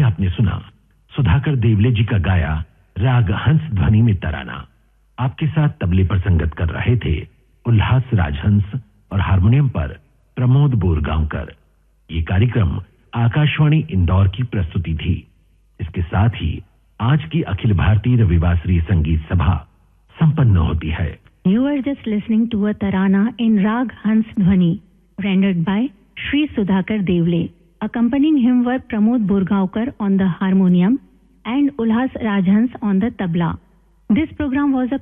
आपने सुना सुधाकर देवले जी का गाया राग हंस ध्वनि में तराना। आपके साथ तबले पर संगत कर रहे थे उल्लास राजहंस और हारमोनियम पर प्रमोद बोरगांवकर। ये कार्यक्रम आकाशवाणी इंदौर की प्रस्तुति थी। इसके साथ ही आज की अखिल भारतीय रविवासरी संगीत सभा संपन्न होती है। You are just listening to a tarana in Rag Hans Dhwani, rendered by Shri Sudhakar Devle. Accompanying him were Pramod Burgaonkar on the harmonium and Ulhas Rajhans on the tabla. This program was a